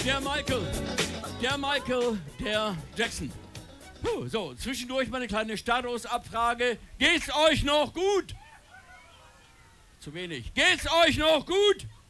der Jackson. So, zwischendurch mal eine kleine Statusabfrage. Geht's euch noch gut? Zu wenig. Geht's euch noch gut?